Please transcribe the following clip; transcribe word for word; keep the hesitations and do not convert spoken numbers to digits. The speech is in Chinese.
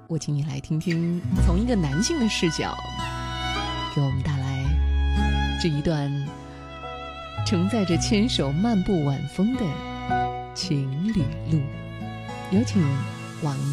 我请你来听听，从一个男性的视角，给我们带来这一段承载着牵手漫步晚风的情侣路。有请王